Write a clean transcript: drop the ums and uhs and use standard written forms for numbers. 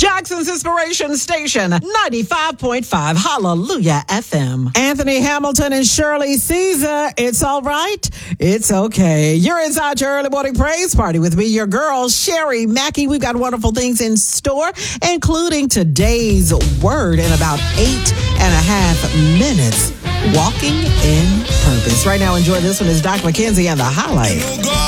Jackson's Inspiration Station, 95.5 Hallelujah FM. Anthony Hamilton and Shirley Caesar. It's all right. It's okay. You're inside your early morning praise party with me, your girl, Sherry Mackey. We've got wonderful things in store, including today's word in about 8.5 minutes. Walking in purpose. Right now, enjoy this one. Is Dr. McKenzie and the highlight.